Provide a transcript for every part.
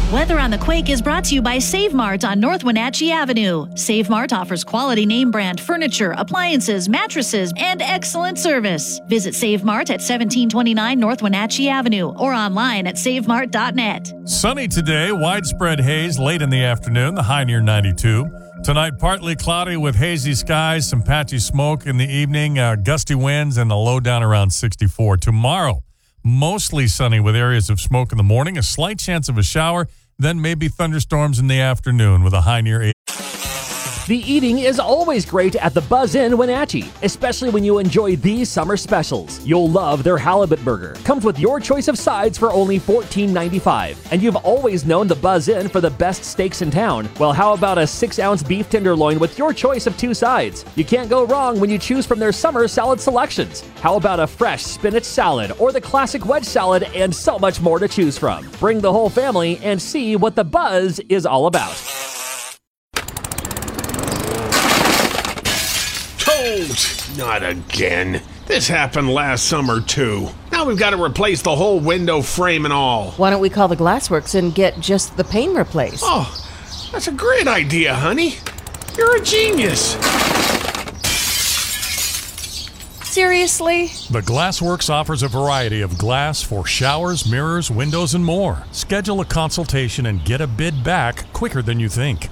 Weather on the Quake is brought to you by Save Mart on North Wenatchee Avenue. Save Mart offers quality name brand furniture, appliances, mattresses, and excellent service. Visit Save Mart at 1729 North Wenatchee Avenue or online at savemart.net. Sunny today, widespread haze late in the afternoon, the high near 92. Tonight, partly cloudy with hazy skies, some patchy smoke in the evening, gusty winds, and a low down around 64. Tomorrow, mostly sunny with areas of smoke in the morning, a slight chance of a shower, then maybe thunderstorms in the afternoon with a high near 8. The eating is always great at the Buzz Inn Wenatchee, especially when you enjoy these summer specials. You'll love their halibut burger. Comes with your choice of sides for only $14.95. And you've always known the Buzz Inn for the best steaks in town. Well, how about a 6-ounce beef tenderloin with your choice of 2 sides? You can't go wrong when you choose from their summer salad selections. How about a fresh spinach salad or the classic wedge salad, and so much more to choose from. Bring the whole family and see what the Buzz is all about. Not again. This happened last summer, too. Now we've got to replace the whole window frame and all. Why don't we call the Glassworks and get just the pane replaced? Oh, that's a great idea, honey. You're a genius. Seriously? The Glassworks offers a variety of glass for showers, mirrors, windows, and more. Schedule a consultation and get a bid back quicker than you think.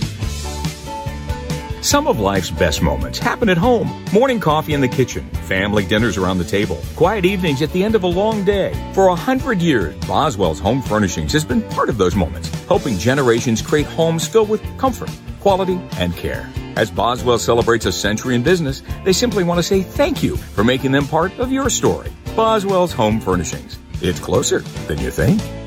Some of life's best moments happen at home. Morning coffee in the kitchen, family dinners around the table, quiet evenings at the end of a long day. For 100 years, Boswell's Home Furnishings has been part of those moments, helping generations create homes filled with comfort, quality, and care. As Boswell celebrates a century in business, they simply want to say thank you for making them part of your story. Boswell's Home Furnishings. It's closer than you think.